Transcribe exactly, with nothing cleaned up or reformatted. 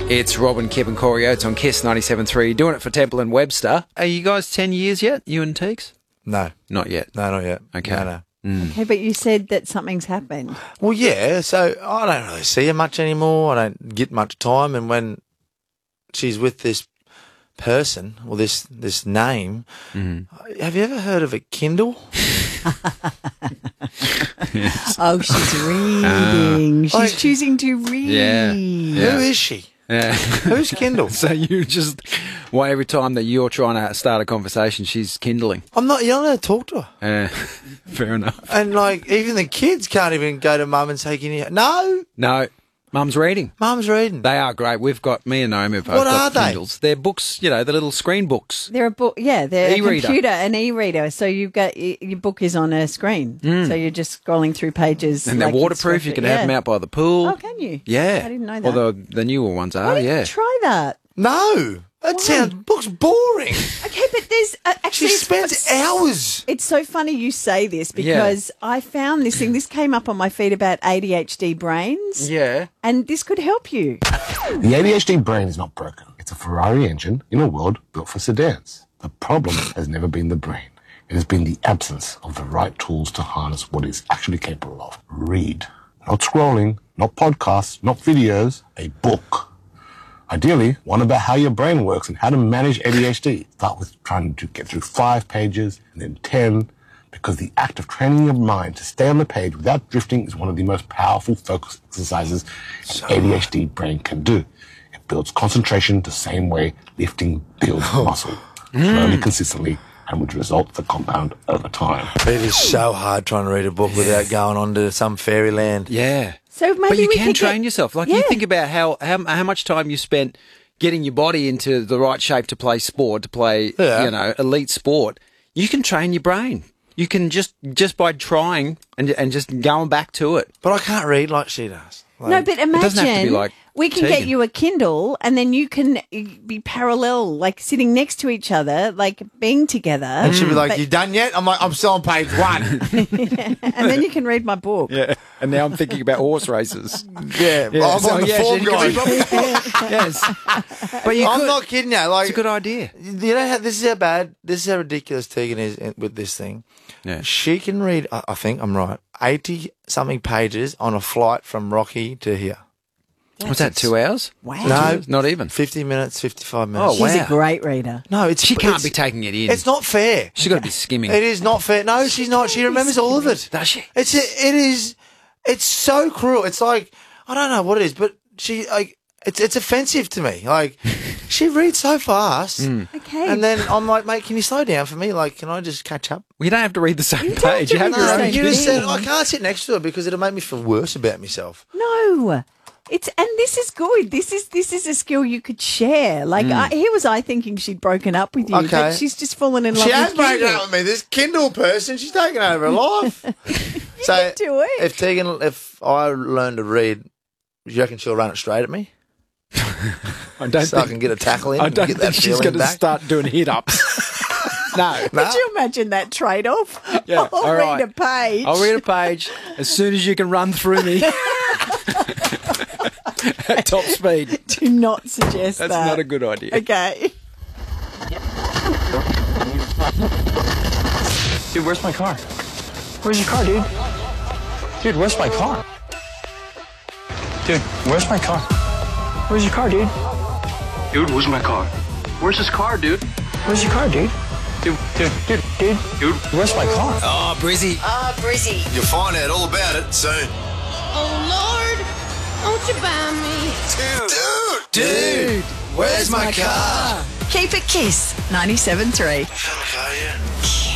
It's Robin, Kip and Corey Oates on Kiss ninety-seven point three. Doing it for Temple and Webster. Are you guys ten years yet, you and Teeks? No. Not yet. No, not yet. Okay. No, no. Mm. Okay, but you said that something's happened. Well, yeah, so I don't really see her much anymore. I don't get much time. And when she's with this person or this this name, Mm-hmm. have you ever heard of a Kindle? Yes. Oh, she's reading. she's like- choosing to read. Yeah. Yeah. Who is she? Yeah. Who's Kindle? So you just, well, every time that you're trying to start a conversation, she's kindling. I'm not, you're not allowed to talk to her. Uh, fair enough. And, like, even the kids can't even go to mum and say, can you... No, No, Mum's reading. mum's reading. They are great. We've got, me and Naomi have both What got are they? Kindles. They're books, you know, the little screen books. They're a book. Yeah, they're E-reader. a computer, an e-reader. So you've got y- your book is on a screen. So you're just scrolling through pages. Mm. And they're like it's waterproof. You perfect. can yeah. have them out by the pool. Oh, can you? Yeah. I didn't know that. Although the newer ones are, Why didn't yeah. you try that? No, that sounds... Book's boring. Okay, but there's uh, actually She it's- spends hours. It's so funny you say this because I found this thing. This came up on my feed about A D H D brains, Yeah. and this could help you. The A D H D brain is not broken. It's a Ferrari engine in a world built for sedans. The problem has never been the brain. It has been the absence of the right tools to harness what it's actually capable of. Read. Not scrolling, not podcasts, not videos, a book. Ideally, one about how your brain works and how to manage A D H D. Start with trying to get through five pages and then ten, because the act of training your mind to stay on the page without drifting is one of the most powerful focus exercises an A D H D brain can do. It builds concentration the same way lifting builds muscle, slowly, consistently, and would result the compound over time. It is so hard trying to read a book without going on to some fairyland. Yeah. So maybe but you we can could train get- yourself. Like Yeah. you think about how, how how much time you spent getting your body into the right shape to play sport, to play Yeah. you know elite sport. You can train your brain. You can just just by trying and and just going back to it. But I can't read like she does. Like, No, but imagine doesn't have to be like we can get Tegan. you a Kindle, and then you can be parallel, like sitting next to each other, like being together. and she'll be like, But- you done yet? I'm like, I'm still on page one. and then you can read my book. Yeah. And now I'm thinking about horse races. yeah, Yeah, I'm so, on the yeah, so form you can guide. read- yes. But you I'm could. not kidding you. Like, It's a good idea. you know how this is how bad, this is how ridiculous Tegan is in- with this thing. Yeah. She can read, I I think I'm right, eighty something pages on a flight from Rocky to here. What's that? Two hours? Wow. No, Not even. fifty minutes, fifty-five minutes. Oh, She's wow. a great reader. No, it's She can't it's, be taking it in. It's not fair. She's got to be skimming. It is not fair. No, she's not. She remembers all of it. Does she? It's it is. It's so cruel. It's like I don't know what it is, but she like it's it's offensive to me. Like she reads so fast, Okay. and then I'm like, mate, can you slow down for me? Like, can I just catch up? We don't have to read the same don't have page. to You have read your the own same You thing. just said I can't sit next to her because it'll make me feel worse about myself. No. It's and this is good. This is this is a skill you could share. Like I, here was I thinking she'd broken up with you, Okay. but she's just fallen in love She with has broken Kindle. up with me. This Kindle person, she's taken over her life. so can do it. if Tegan, if I learn to read, do you reckon she'll run it straight at me? I don't So I think, can get a tackle in. I and don't get think that she's feeling going to back. start doing hit ups. no. No. Could you imagine that trade-off? Yeah, I'll all read right. a page. I'll read a page as soon as you can run through me at top speed. Do not suggest That's that. not a good idea. Okay. Dude, where's my car? Where's your car, dude? Dude, where's my car? Dude, where's my car? Where's your car, dude? Dude, where's my car? Where's his car, dude? Where's your car, dude? Dude, dude, dude, dude, Dude. where's my car? Oh, Brizzy. You'll find out all about it soon. Oh, Lord, won't you buy me? Dude! Dude! Where's my car? Keep it Kiss ninety-seven point three. Feel like I, yeah.